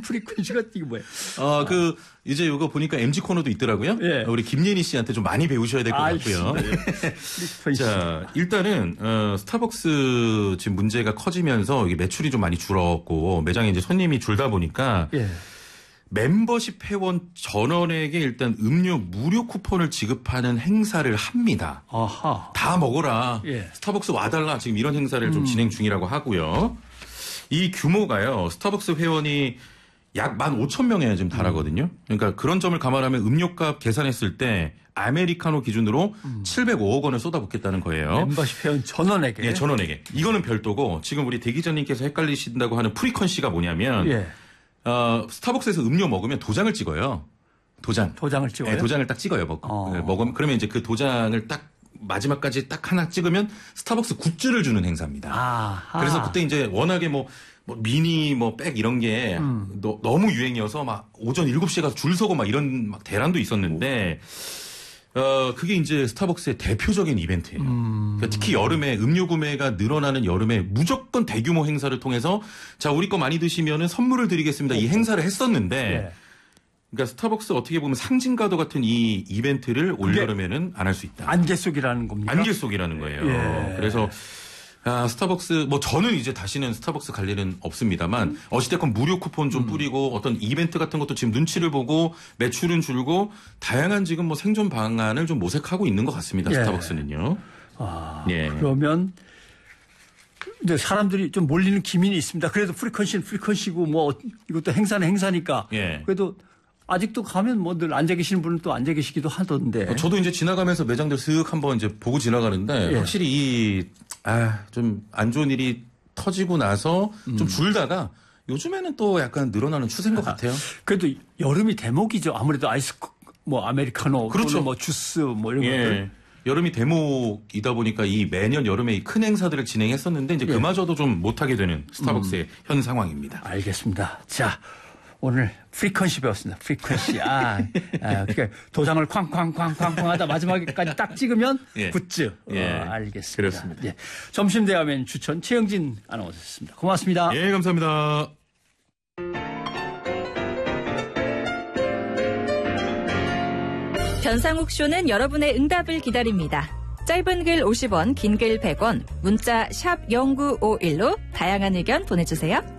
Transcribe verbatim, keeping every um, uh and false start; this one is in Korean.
프리퀀시가 이게 뭐예요? 어, 그, 이제 이거 보니까 엠지 코너도 있더라고요. 예. 우리 김예니 씨한테 좀 많이 배우셔야 될 것 같고요. 예. 자, 일단은, 어, 스타벅스 지금 문제가 커지면서 이게 매출이 좀 많이 줄었고, 매장에 이제 손님이 줄다 보니까, 예. 멤버십 회원 전원에게 일단 음료 무료 쿠폰을 지급하는 행사를 합니다. 아하. 다 먹어라. 예. 스타벅스 와달라. 지금 이런 행사를 좀 음. 진행 중이라고 하고요. 이 규모가요. 스타벅스 회원이 약 만 오천 명에 지금 달하거든요. 그러니까 그런 점을 감안하면 음료값 계산했을 때 아메리카노 기준으로 음. 칠백오억 원을 쏟아붓겠다는 거예요. 멤버십 회원 전원에게. 예, 전원에게. 이거는 별도고 지금 우리 대기자님께서 헷갈리신다고 하는 프리컨시가 뭐냐면 예. 어, 스타벅스에서 음료 먹으면 도장을 찍어요. 도장. 도장을 찍어요? 네, 도장을 딱 찍어요. 먹, 어. 네, 먹으면 그러면 이제 그 도장을 딱 마지막까지 딱 하나 찍으면 스타벅스 굿즈를 주는 행사입니다. 아하. 그래서 그때 이제 워낙에 뭐, 뭐 미니 뭐 백 이런 게 음. 너, 너무 유행이어서 막 오전 일곱 시에 가서 줄 서고 막 이런 막 대란도 있었는데 어, 그게 이제 스타벅스의 대표적인 이벤트예요. 음. 그러니까 특히 여름에 음료 구매가 늘어나는 여름에 무조건 대규모 행사를 통해서 자, 우리 거 많이 드시면은 선물을 드리겠습니다. 이 행사를 했었는데 네. 그러니까 스타벅스 어떻게 보면 상징과도 같은 이 이벤트를 올여름에는 안 할 수 있다. 안개 속이라는 겁니까? 안개 속이라는 거예요. 예. 그래서 아, 스타벅스, 뭐 저는 이제 다시는 스타벅스 갈 일은 없습니다만 음. 어찌됐건 무료 쿠폰 좀 음. 뿌리고 어떤 이벤트 같은 것도 지금 눈치를 보고 매출은 줄고 다양한 지금 뭐 생존 방안을 좀 모색하고 있는 것 같습니다. 예. 스타벅스는요. 아, 예. 그러면 근데 사람들이 좀 몰리는 기민이 있습니다. 그래도 프리컨시는 프리컨시고 뭐 이것도 행사는 행사니까. 예. 그래도 아직도 가면 뭐 늘 앉아 계시는 분은 또 앉아 계시기도 하던데. 저도 이제 지나가면서 매장들 쓱 한번 이제 보고 지나가는데 예. 확실히 이, 아, 좀 안 좋은 일이 터지고 나서 좀 음. 줄다가 요즘에는 또 약간 늘어나는 추세인 것 같아요. 그래도 여름이 대목이죠. 아무래도 아이스, 뭐 아메리카노, 그렇죠. 뭐 주스 뭐 이런 예. 것들. 여름이 대목이다 보니까 이 매년 여름에 큰 행사들을 진행했었는데 이제 예. 그마저도 좀 못하게 되는 스타벅스의 음. 현 상황입니다. 알겠습니다. 자. 오늘 프리퀀시 배웠습니다. 프리퀀시. 아, 아 그러니까 도장을 쾅쾅쾅쾅쾅 하다 마지막에까지 딱 찍으면 예. 굿즈. 예. 어, 알겠습니다. 그렇습니다. 예. 점심 대화면 추천 최영진 아나운서였습니다. 고맙습니다. 예, 감사합니다. 변상욱 쇼는 여러분의 응답을 기다립니다. 짧은 글 오십 원, 긴 글 백 원, 문자 샵 공구오일로 다양한 의견 보내주세요.